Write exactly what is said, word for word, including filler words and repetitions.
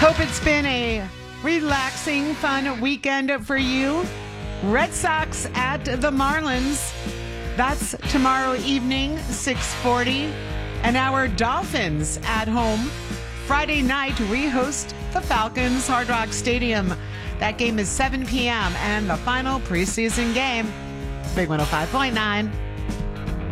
Hope it's been a relaxing, fun weekend for you. Red Sox at the Marlins. That's tomorrow evening, six forty. And our Dolphins at home. Friday night, we host the Falcons, Hard Rock Stadium. That game is seven p.m. and the final preseason game. Big one oh five point nine.